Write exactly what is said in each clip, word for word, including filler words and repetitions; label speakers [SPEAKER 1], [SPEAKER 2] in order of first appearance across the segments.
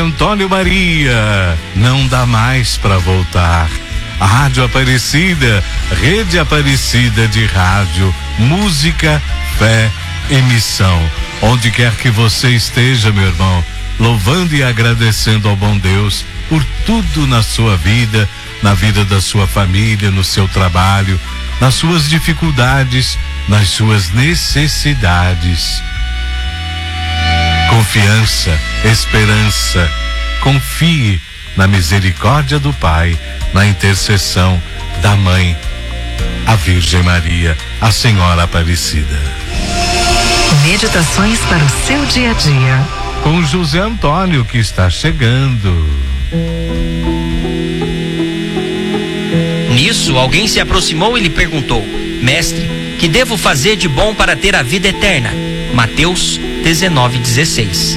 [SPEAKER 1] Antônio Maria, não dá mais para voltar. A Rádio Aparecida, Rede Aparecida de Rádio, Música, Fé e Missão. Onde quer que você esteja, meu irmão, louvando e agradecendo ao bom Deus por tudo na sua vida, na vida da sua família, no seu trabalho, nas suas dificuldades, nas suas necessidades. Confiança, esperança, confie na misericórdia do Pai, na intercessão da Mãe, a Virgem Maria, a Senhora Aparecida.
[SPEAKER 2] Meditações para o seu dia a dia.
[SPEAKER 1] Com José Antônio, que está chegando.
[SPEAKER 3] Nisso, alguém se aproximou e lhe perguntou: Mestre, que devo fazer de bom para ter a vida eterna? Mateus dezenove, dezesseis.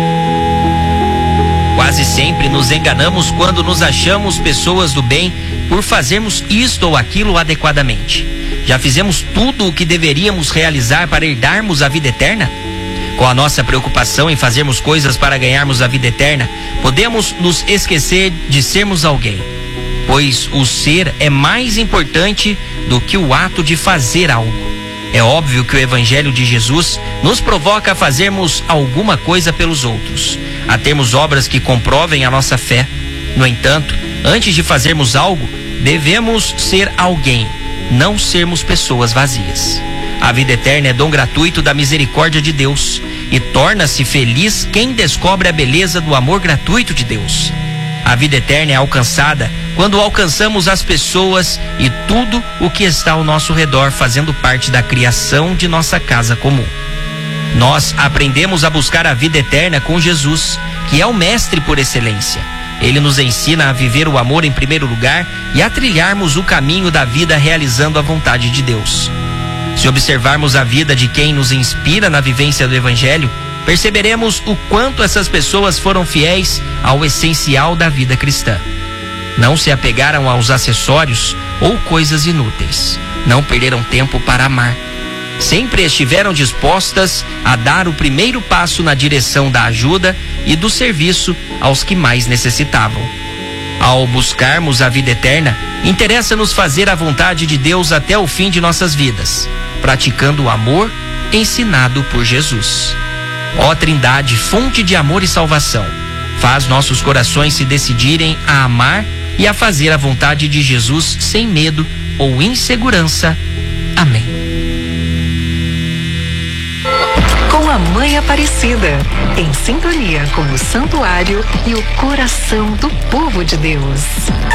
[SPEAKER 3] Quase sempre nos enganamos quando nos achamos pessoas do bem por fazermos isto ou aquilo adequadamente. Já fizemos tudo o que deveríamos realizar para herdarmos a vida eterna? Com a nossa preocupação em fazermos coisas para ganharmos a vida eterna, podemos nos esquecer de sermos alguém, pois o ser é mais importante do que o ato de fazer algo. É óbvio que o Evangelho de Jesus nos provoca a fazermos alguma coisa pelos outros, a termos obras que comprovem a nossa fé. No entanto, antes de fazermos algo, devemos ser alguém, não sermos pessoas vazias. A vida eterna é dom gratuito da misericórdia de Deus, e torna-se feliz quem descobre a beleza do amor gratuito de Deus. A vida eterna é alcançada quando alcançamos as pessoas e tudo o que está ao nosso redor fazendo parte da criação de nossa casa comum. Nós aprendemos a buscar a vida eterna com Jesus, que é o mestre por excelência. Ele nos ensina a viver o amor em primeiro lugar e a trilharmos o caminho da vida realizando a vontade de Deus. Se observarmos a vida de quem nos inspira na vivência do Evangelho, perceberemos o quanto essas pessoas foram fiéis ao essencial da vida cristã. Não se apegaram aos acessórios ou coisas inúteis. Não perderam tempo para amar. Sempre estiveram dispostas a dar o primeiro passo na direção da ajuda e do serviço aos que mais necessitavam. Ao buscarmos a vida eterna, interessa-nos fazer a vontade de Deus até o fim de nossas vidas, praticando o amor ensinado por Jesus. Ó Trindade, fonte de amor e salvação, faz nossos corações se decidirem a amar e a fazer a vontade de Jesus sem medo ou insegurança. Amém.
[SPEAKER 2] Com a Mãe Aparecida, em sintonia com o santuário e o coração do povo de Deus.